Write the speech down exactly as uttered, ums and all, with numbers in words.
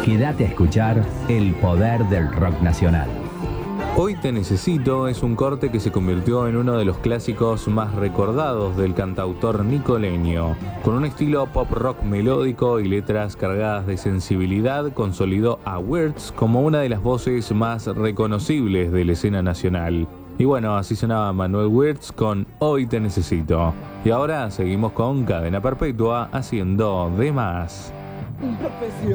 Quédate a escuchar el poder del rock nacional. Hoy te necesito es un corte que se convirtió en uno de los clásicos más recordados del cantautor nicoleño. Con un estilo pop rock melódico y letras cargadas de sensibilidad, consolidó a Wirtz como una de las voces más reconocibles de la escena nacional. Y bueno, así sonaba Manuel Wirtz con Hoy te necesito. Y ahora seguimos con Cadena Perpetua haciendo De Más.